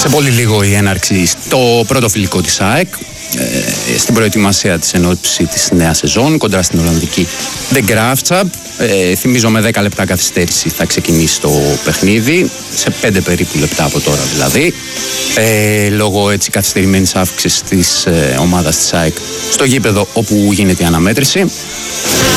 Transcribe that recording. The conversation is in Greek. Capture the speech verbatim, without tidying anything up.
Σε πολύ λίγο η έναρξη στο πρώτο φιλικό της ΑΕΚ, ε, στην προετοιμασία της ενόψη της νέας σεζόν κοντρα στην Ολλανδική The Graafschap. Ε, θυμίζω με δέκα λεπτά καθυστέρηση θα ξεκινήσει το παιχνίδι, σε πέντε περίπου λεπτά από τώρα δηλαδή, ε, λόγω έτσι καθυστερημένης αύξησης της ε, ομάδας της ΑΕΚ στο γήπεδο όπου γίνεται η αναμέτρηση.